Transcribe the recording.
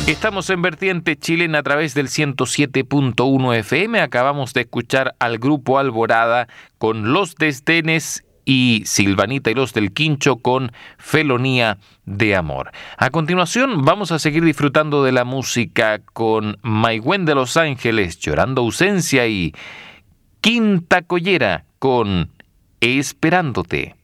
Estamos en Vertiente Chilena a través del 107.1 FM. Acabamos de escuchar al grupo Alborada con Los Desdenes y Silvanita y los del Quincho con Felonía de Amor. A continuación vamos a seguir disfrutando de la música con Maigüen de Los Ángeles, Llorando Ausencia, y Quinta Collera con Esperándote.